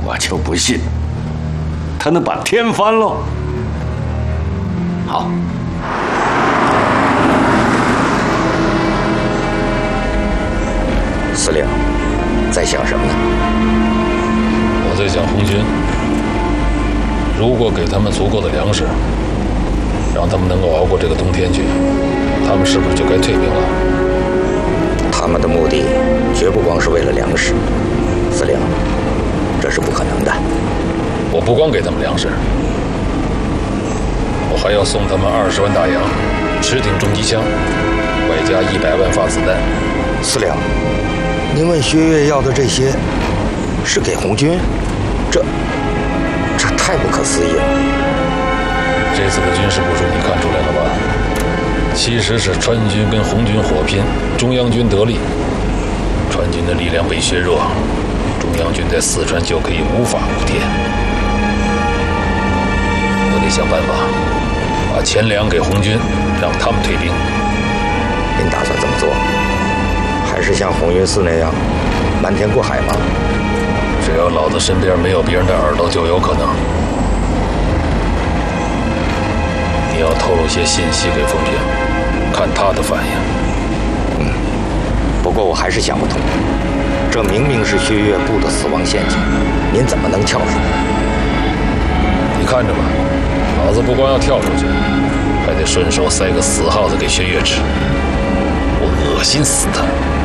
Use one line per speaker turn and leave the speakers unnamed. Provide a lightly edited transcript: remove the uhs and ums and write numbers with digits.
我就不信他能把天翻喽。好，
司令在想什么呢？
我在想红军，如果给他们足够的粮食，让他们能够熬过这个冬天去，他们是不是就该退兵了？
他们的目的绝不光是为了粮食，司令，这是不可能的。
我不光给他们粮食，我还要送他们20万大洋、10挺重机枪，外加100万发子弹。
司令，您问薛岳要的这些，是给红军？这太不可思议了。
这次的军事部署你看出来了吧？其实是川军跟红军火拼，中央军得利，川军的力量被削弱，中央军在四川就可以无法无天。我得想办法把钱粮给红军，让他们退兵。
您打算怎么做？还是像红云寺那样瞒天过海吗？
只要老子身边没有别人的耳朵，就有可能。你要透露些信息给风平，看他的反应。
不过我还是想不通，这明明是薛岳布的死亡陷阱，您怎么能跳出？
你看着吧，老子不光要跳出去，还得顺手塞个死耗子给薛岳吃，我恶心死他。